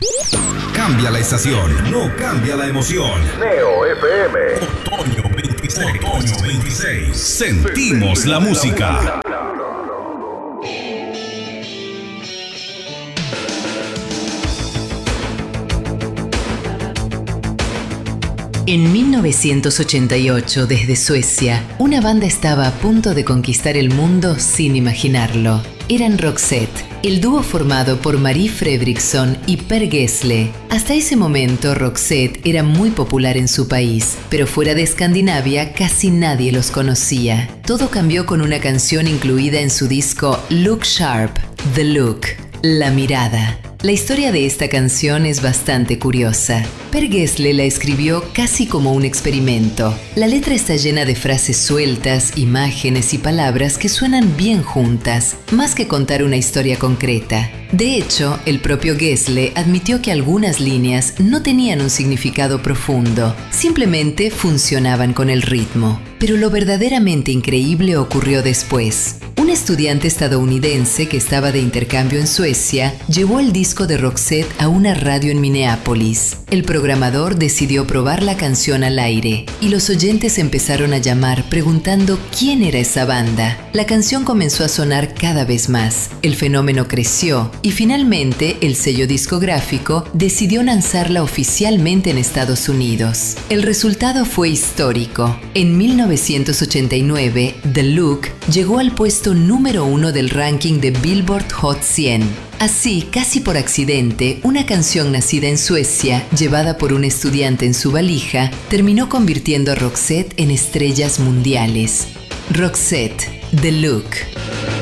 Cambia la estación, no cambia la emoción. Neo FM. Otoño 26. Otoño 26. Sentimos la música. En 1988, desde Suecia, una banda estaba a punto de conquistar el mundo sin imaginarlo. Eran Roxette, el dúo formado por Marie Fredriksson y Per Gessle. Hasta ese momento, Roxette era muy popular en su país, pero fuera de Escandinavia casi nadie los conocía. Todo cambió con una canción incluida en su disco Look Sharp, The Look, La Mirada. La historia de esta canción es bastante curiosa. Per Gessle la escribió casi como un experimento. La letra está llena de frases sueltas, imágenes y palabras que suenan bien juntas, más que contar una historia concreta. De hecho, el propio Gessle admitió que algunas líneas no tenían un significado profundo, simplemente funcionaban con el ritmo. Pero lo verdaderamente increíble ocurrió después. Un estudiante estadounidense que estaba de intercambio en Suecia llevó el disco de Roxette a una radio en Minneapolis. El programador decidió probar la canción al aire y los oyentes empezaron a llamar preguntando quién era esa banda. La canción comenzó a sonar cada vez más. El fenómeno creció y finalmente el sello discográfico decidió lanzarla oficialmente en Estados Unidos. El resultado fue histórico. En 1989, The Look llegó al puesto número 1 del ranking de Billboard Hot 100. Así, casi por accidente, una canción nacida en Suecia, llevada por un estudiante en su valija, terminó convirtiendo a Roxette en estrellas mundiales. Roxette, The Look.